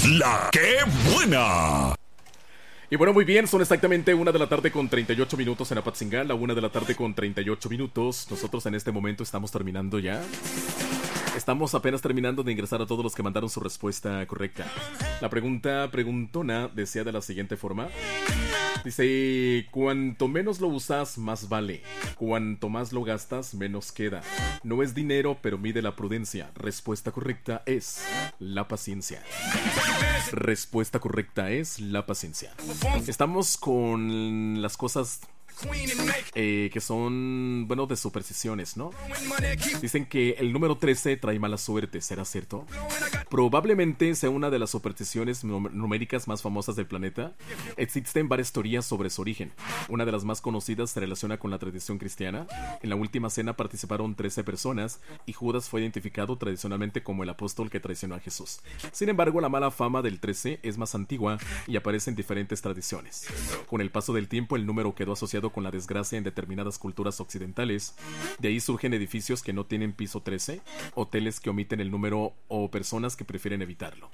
La que buena. Y bueno, muy bien, son exactamente 1 de la tarde con 38 minutos en Apatzingán, la 1 de la tarde con 38 minutos. Nosotros en este momento estamos terminando ya. Estamos apenas terminando de ingresar a todos los que mandaron su respuesta correcta. La preguntona decía de la siguiente forma. Dice, cuanto menos lo usas, más vale. Cuanto más lo gastas, menos queda. No es dinero, pero mide la prudencia. Respuesta correcta es la paciencia. Respuesta correcta es la paciencia. Estamos con las cosas que son, bueno, de supersticiones, ¿no? Dicen que el número 13 trae mala suerte, ¿será cierto? Probablemente sea una de las supersticiones numéricas más famosas del planeta. Existen varias teorías sobre su origen. Una de las más conocidas se relaciona con la tradición cristiana. En la última cena participaron 13 personas y Judas fue identificado tradicionalmente como el apóstol que traicionó a Jesús. Sin embargo, la mala fama del 13 es más antigua y aparece en diferentes tradiciones. Con el paso del tiempo, el número quedó asociado con la desgracia en determinadas culturas occidentales. De ahí surgen edificios que no tienen piso 13, hoteles que omiten el número o personas que prefieren evitarlo.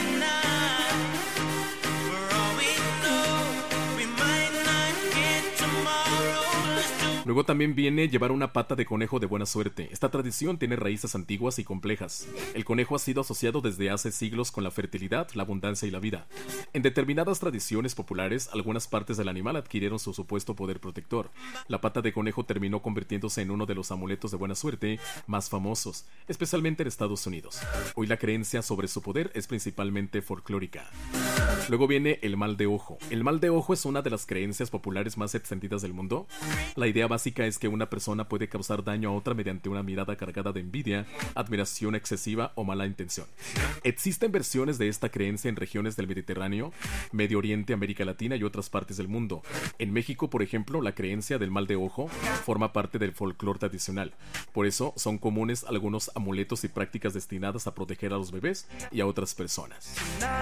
Luego también viene llevar una pata de conejo de buena suerte. Esta tradición tiene raíces antiguas y complejas. El conejo ha sido asociado desde hace siglos con la fertilidad, la abundancia y la vida. En determinadas tradiciones populares, algunas partes del animal adquirieron su supuesto poder protector. La pata de conejo terminó convirtiéndose en uno de los amuletos de buena suerte más famosos, especialmente en Estados Unidos. Hoy la creencia sobre su poder es principalmente folclórica. Luego viene el mal de ojo. El mal de ojo es una de las creencias populares más extendidas del mundo. La idea básica es que una persona puede causar daño a otra mediante una mirada cargada de envidia, admiración excesiva o mala intención. Existen versiones de esta creencia en regiones del Mediterráneo, Medio Oriente, América Latina y otras partes del mundo. En México, por ejemplo, la creencia del mal de ojo forma parte del folclore tradicional. Por eso son comunes algunos amuletos y prácticas destinadas a proteger a los bebés y a otras personas.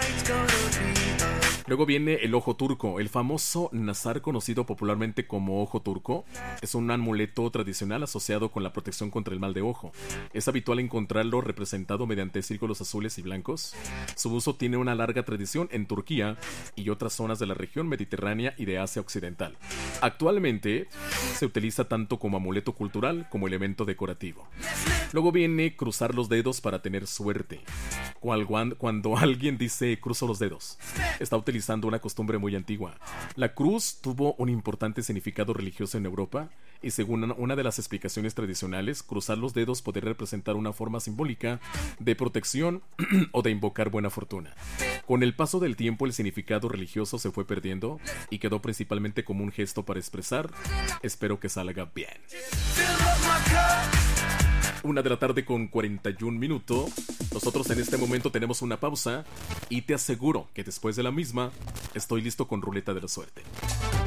Luego viene el ojo turco. El famoso nazar, conocido popularmente como ojo turco, es un amuleto tradicional asociado con la protección contra el mal de ojo. Es habitual encontrarlo representado mediante círculos azules y blancos. Su uso tiene una larga tradición en Turquía y otras zonas de la región mediterránea y de Asia Occidental. Actualmente se utiliza tanto como amuleto cultural como elemento decorativo. Luego viene cruzar los dedos para tener suerte. Cuando alguien dice cruzo los dedos, está utilizando una costumbre muy antigua. La cruz tuvo un importante significado religioso en Europa y según una de las explicaciones tradicionales, cruzar los dedos puede representar una forma simbólica de protección o de invocar buena fortuna. Con el paso del tiempo, el significado religioso se fue perdiendo y quedó principalmente como un gesto para expresar espero que salga bien. 1 de la tarde con 41 minutos. Nosotros en este momento tenemos una pausa y te aseguro que después de la misma estoy listo con Ruleta de la Suerte.